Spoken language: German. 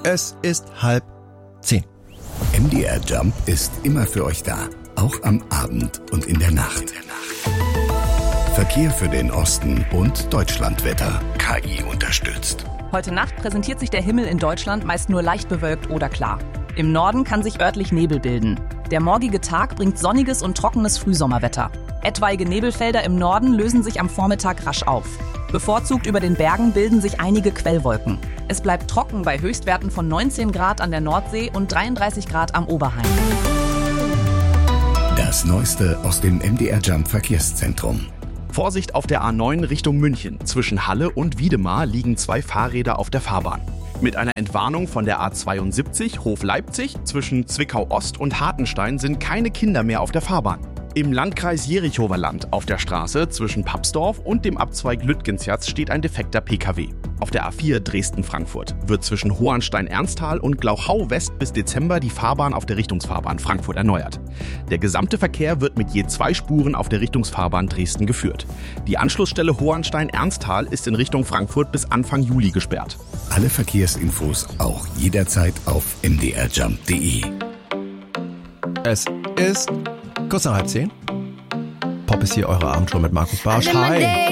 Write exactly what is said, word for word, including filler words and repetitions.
Es ist halb zehn. M D R Jump ist immer für euch da, auch am Abend und in der Nacht. Verkehr für den Osten und Deutschlandwetter. K I unterstützt. Heute Nacht präsentiert sich der Himmel in Deutschland meist nur leicht bewölkt oder klar. Im Norden kann sich örtlich Nebel bilden. Der morgige Tag bringt sonniges und trockenes Frühsommerwetter. Etwaige Nebelfelder im Norden lösen sich am Vormittag rasch auf. Bevorzugt über den Bergen bilden sich einige Quellwolken. Es bleibt trocken bei Höchstwerten von neunzehn Grad an der Nordsee und dreiunddreißig Grad am Oberrhein. Das Neueste aus dem M D R Jump Verkehrszentrum. Vorsicht auf der A neun Richtung München. Zwischen Halle und Wiedemar liegen zwei Fahrräder auf der Fahrbahn. Mit einer Entwarnung von der A zweiundsiebzig Hof Leipzig zwischen Zwickau Ost und Hartenstein sind keine Kinder mehr auf der Fahrbahn. Im Landkreis Jerichower Land auf der Straße zwischen Papsdorf und dem Abzweig Lütgenschatz steht ein defekter P K W. Auf der A vier Dresden-Frankfurt wird zwischen Hohenstein-Ernsthal und Glauchau West bis Dezember die Fahrbahn auf der Richtungsfahrbahn Frankfurt erneuert. Der gesamte Verkehr wird mit je zwei Spuren auf der Richtungsfahrbahn Dresden geführt. Die Anschlussstelle Hohenstein-Ernsthal ist in Richtung Frankfurt bis Anfang Juli gesperrt. Alle Verkehrsinfos auch jederzeit auf m d r jump punkt d e. Es ist kurz nach halb zehn. Pop ist hier, eure Abendshow mit Markus Barsch. Hi.